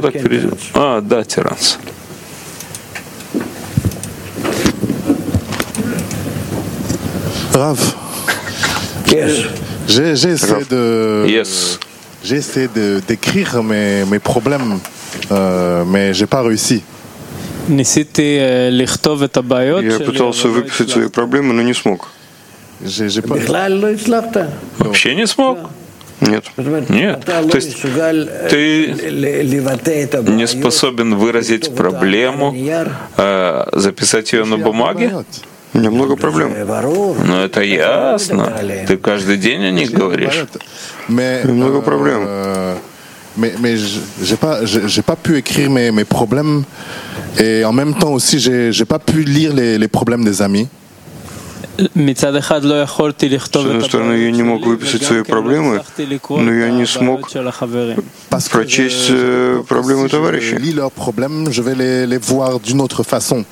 так перейдем. Да, Теренс. Rav, j'ai essayé d'écrire mes problèmes, mais j'ai pas réussi. Я пытался выписать свои проблемы, но не смог. Вообще не смог? Нет. Нет. То есть ты не способен выразить проблему, записать ее на бумаге? У меня много проблем. Ну, это ясно. Ты каждый день о них говоришь. Много проблем. Mais j'ai pas pu écrire mes problèmes et en même temps aussi j'ai pas pu lire les problèmes des amis. С одной стороны, я не мог выписать свои проблемы, но я не смог прочесть проблемы товарищей. Je vais les voir d'une autre façon.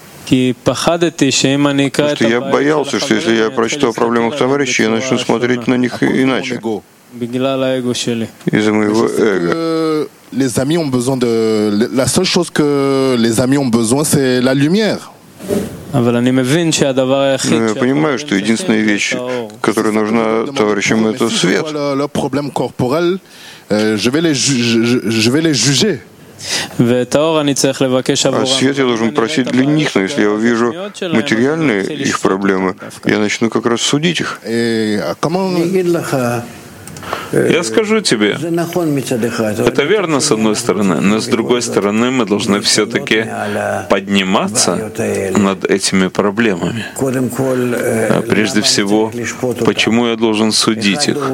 Потому что я боялся, что если я прочитаю о проблемах товарищей, я начну смотреть на них иначе. Из-за моего эго. Les amis ont besoin la seule chose que les amis ont besoin, c'est la lumière. Но я понимаю, что единственная вещь, которая нужна товарищам, это свет. Leur problème corporel, je vais les juger. А свет я должен просить для них, но если я увижу материальные их проблемы, я начну как раз судить их. Я скажу тебе, это верно с одной стороны, но с другой стороны мы должны все-таки подниматься над этими проблемами. Прежде всего, почему я должен судить их?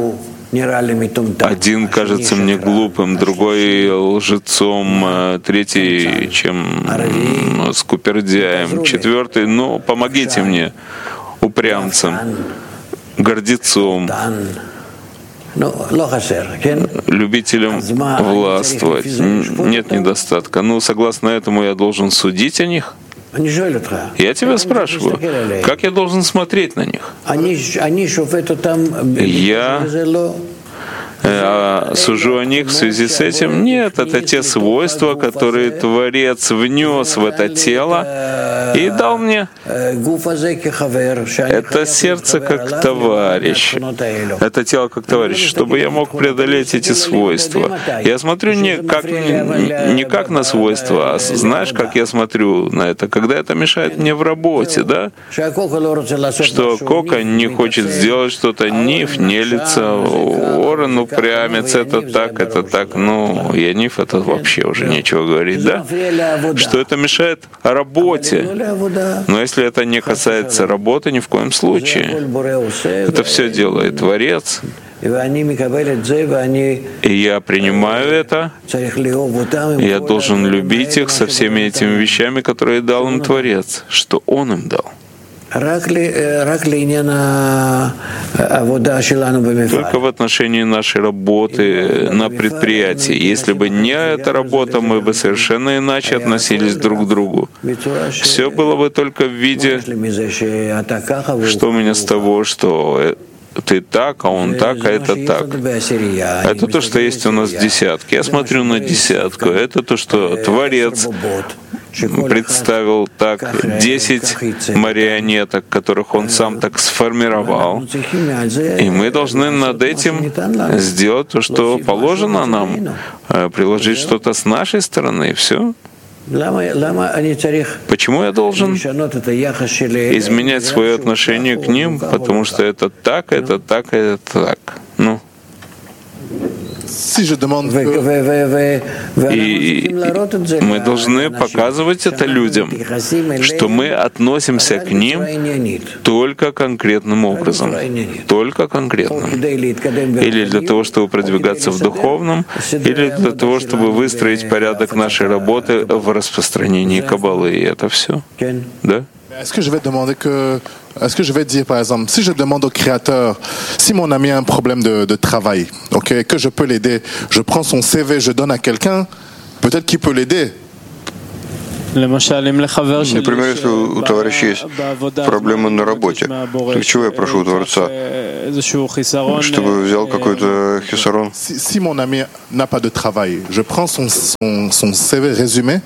Один кажется мне глупым, другой лжецом, третий чем скупердяем, четвертый, помогите мне, упрямцем, гордецом, любителям властвовать. Нет недостатка. Согласно этому я должен судить о них? Я тебя спрашиваю, как я должен смотреть на них? Я сужу о них в связи с этим? Нет, это те свойства, которые Творец внес в это тело и дал мне. Это сердце как товарищ, это тело как товарищ, чтобы я мог преодолеть эти свойства. Я смотрю не как на свойства, а знаешь, как я смотрю на это, когда это мешает мне в работе, да? Что Кока не хочет сделать что-то, Ниф не лица, Орен упрямец, это так, Яниф, это вообще уже нечего говорить, да? Что это мешает работе. Но если это не касается работы, ни в коем случае. Это все делает Творец. И я принимаю это. Я должен любить их со всеми этими вещами, которые дал им Творец, что Он им дал. Только в отношении нашей работы на предприятии. Если бы не эта работа, мы бы совершенно иначе относились друг к другу. Все было бы только в виде, что у меня с того, что ты так, а он так, а это так. Это то, что есть у нас в десятке. Я смотрю на десятку. Это то, что Творец представил так 10 марионеток, которых он сам так сформировал. И мы должны над этим сделать то, что положено нам, приложить что-то с нашей стороны, и все. Почему я должен изменять свое отношение к ним? Потому что это так, это так, это так. И мы должны показывать это людям, что мы относимся к ним только конкретным образом, только конкретным. Или для того, чтобы продвигаться в духовном, или для того, чтобы выстроить порядок нашей работы в распространении Каббалы. И это все. Да? Est-ce que je vais dire, par exemple, si je demande au Créateur, si mon ami a un problème de travail, ok, que je peux l'aider, je prends son CV, je donne à quelqu'un, peut-être qu'il peut l'aider. Например, если у товарища есть проблемы на работе, так чего я прошу у Творца? Чтобы взял какой-то хисарон? Si mon ami n'a pas de travail, je prends son CV résumé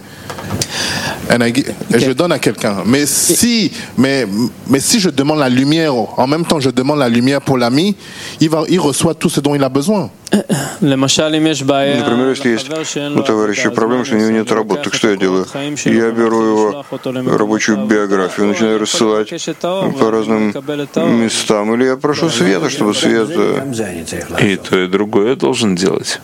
et je donne à quelqu'un. Mais si je demande la lumière, en même temps je demande la lumière pour l'ami, il reçoit tout ce dont il a besoin. Например, если есть у товарища проблема, что у него нет работы, так что я делаю? Я беру его рабочую биографию, начинаю рассылать по разным местам. Или я прошу света, чтобы свет... И то, и другое должен делать.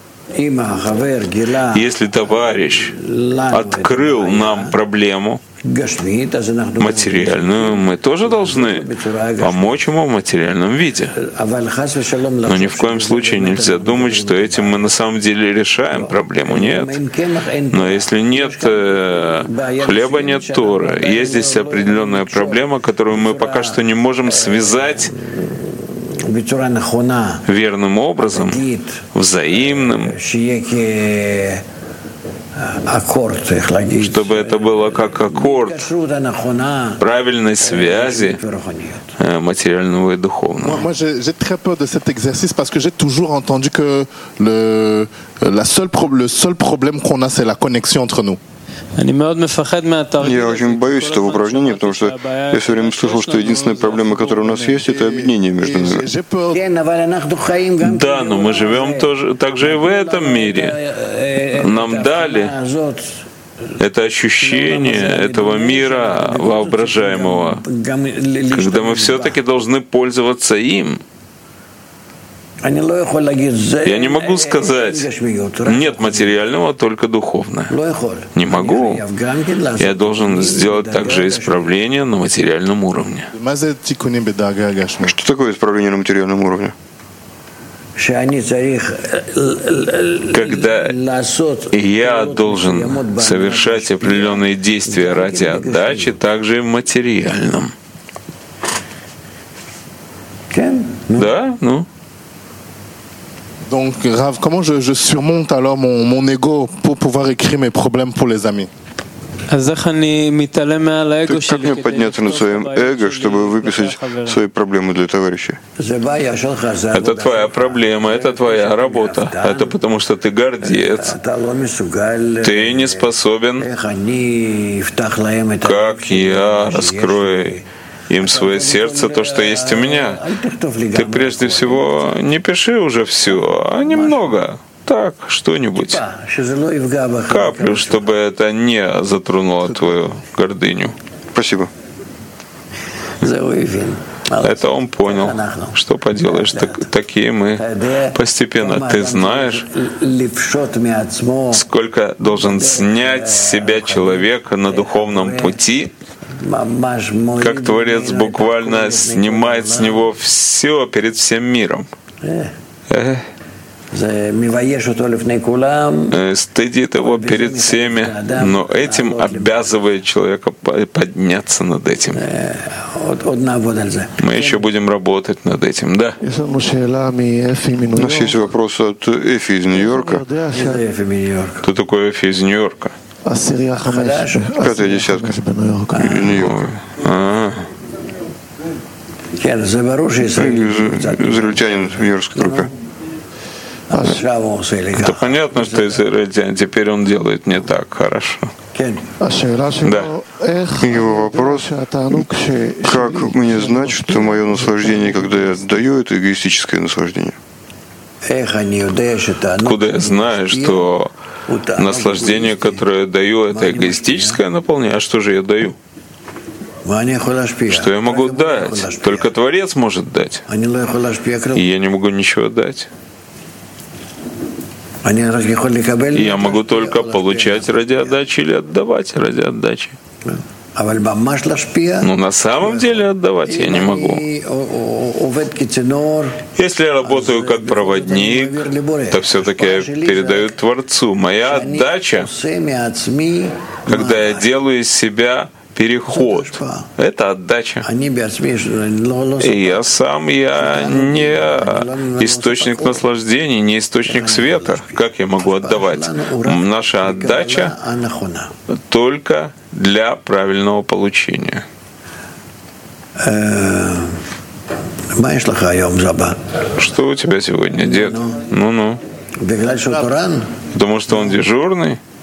Если товарищ открыл нам проблему материальную, мы тоже должны помочь ему в материальном виде. Но ни в коем случае нельзя думать, что этим мы на самом деле решаем проблему. Нет. Но если нет хлеба, нет Торы. Есть здесь определенная проблема, которую мы пока что не можем связать верным образом, взаимным, чтобы это было как аккорд правильной связи материального и духовного. Moi, j'ai très peur de cet exercice parce que j'ai toujours entendu que le seul problème qu'on a, c'est la connexion entre nous. Я очень боюсь этого упражнения, потому что я все время слышал, что единственная проблема, которая у нас есть, это объединение между нами. Да, но мы живем также и в этом мире. Нам дали это ощущение этого мира воображаемого, когда мы все-таки должны пользоваться им. Я не могу сказать, нет материального, только духовное. Не могу. Я должен сделать также исправление на материальном уровне. Что такое исправление на материальном уровне? Когда я должен совершать определенные действия ради отдачи, также и в материальном. Да? Ну? Donc, Rav, comment je surmonte alors mon ego pour pouvoir écrire mes problèmes pour les amis? Так как мне подняться над своим эго, чтобы выписать свои проблемы для товарища? Это твоя проблема, это твоя работа. Это потому, что ты гордец. Ты не способен, как я раскрою им свое сердце, то, что есть у меня. Ты прежде всего не пиши уже все, а немного. Так, что-нибудь. Каплю, чтобы это не затронуло твою гордыню. Спасибо. Это он понял. Что поделаешь, такие мы постепенно. Ты знаешь, сколько должен снять с себя человек на духовном пути, как Творец буквально снимает с него все перед всем миром. Стыдит его перед всеми, но этим обязывает человека подняться над этим. Мы еще будем работать над этим, да? У нас есть вопрос от Эфи из Нью-Йорка. Кто такой Эфи из Нью-Йорка? Пятая десятка из Нью-Йорка. Израильтянин в нью-йоркской группе. Это понятно, что израильтянин, теперь он делает не так хорошо. Да. Его вопрос: как мне знать, что мое наслаждение, когда я отдаю, это эгоистическое наслаждение? Откуда я знаю, что наслаждение, которое я даю, это эгоистическое наполнение? А что же я даю? Что я могу дать? Только Творец может дать. И я не могу ничего дать. И я могу только получать ради отдачи или отдавать ради отдачи. Но на самом деле отдавать я не могу. Если я работаю как проводник, то все-таки я передаю Творцу. Моя отдача, когда я делаю из себя переход. Это отдача. И я сам, я не источник наслаждений, не источник света. Как я могу отдавать? Наша отдача только для правильного получения. Что у тебя сегодня, дед? Ну-ну. Потому что он дежурный?